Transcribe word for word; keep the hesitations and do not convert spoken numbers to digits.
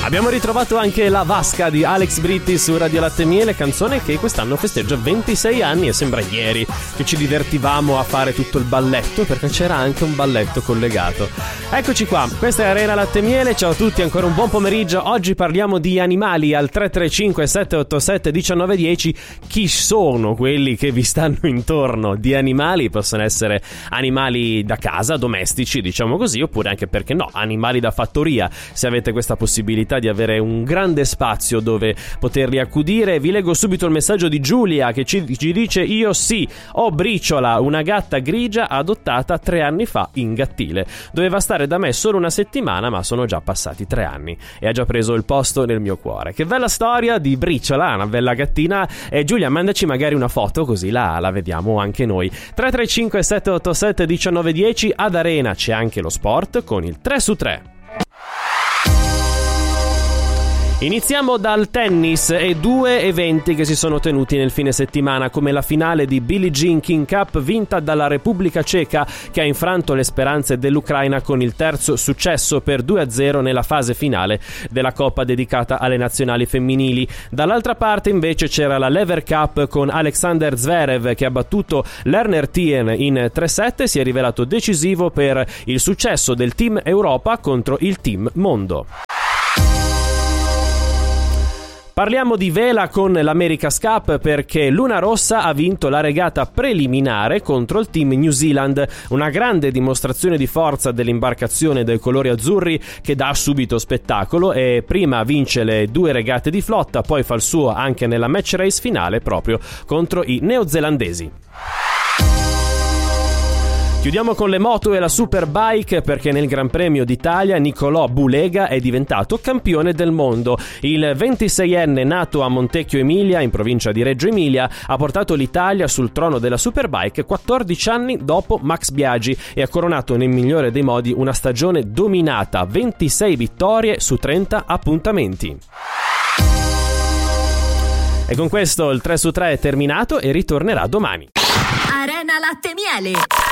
Abbiamo ritrovato anche La Vasca di Alex Britti su Radio Latte e Miele, canzone che quest'anno festeggia ventisei anni e sembra ieri che ci divertivamo a fare tutto il balletto, perché c'era anche un balletto collegato. Eccoci qua, questa è Arena Latte e Miele, ciao a tutti, ancora un buon pomeriggio. Oggi parliamo di animali al tre tre cinque sette otto sette uno nove uno zero. Chi sono quelli che vi stanno intorno? Di animali, possono essere animali da casa, domestici, diciamo così, oppure anche, perché no, animali da fattoria, se avete questa possibilità di avere un grande spazio dove poterli accudire. Vi leggo subito il messaggio di Giulia che ci, ci dice: io sì, ho Briciola, una gatta grigia adottata tre anni fa in Gattile. Doveva stare da me solo una settimana, ma sono già passati tre anni e ha già preso il posto nel mio cuore. Che bella storia di Briciola, una bella gattina. E Giulia, mandaci magari una foto così la, la vediamo anche noi. tre tre cinque sette otto sette uno nove uno zero. Ad Arena c'è anche lo sport con il tre su tre. Iniziamo dal tennis e due eventi che si sono tenuti nel fine settimana, come la finale di Billie Jean King Cup vinta dalla Repubblica Ceca, che ha infranto le speranze dell'Ucraina con il terzo successo per due a zero nella fase finale della Coppa dedicata alle nazionali femminili. Dall'altra parte invece c'era la Lever Cup con Alexander Zverev, che ha battuto Lerner Tien in tre set e si è rivelato decisivo per il successo del Team Europa contro il Team Mondo. Parliamo di vela con l'America's Cup, perché Luna Rossa ha vinto la regata preliminare contro il team New Zealand, una grande dimostrazione di forza dell'imbarcazione dei colori azzurri che dà subito spettacolo e prima vince le due regate di flotta, poi fa il suo anche nella match race finale proprio contro i neozelandesi. Chiudiamo con le moto e la Superbike, perché nel Gran Premio d'Italia Nicolò Bulega è diventato campione del mondo. Il ventiseienne nato a Montecchio Emilia, in provincia di Reggio Emilia, ha portato l'Italia sul trono della Superbike quattordici anni dopo Max Biaggi e ha coronato nel migliore dei modi una stagione dominata, ventisei vittorie su trenta appuntamenti. E con questo il tre su tre è terminato e ritornerà domani. Arena Latte e Miele.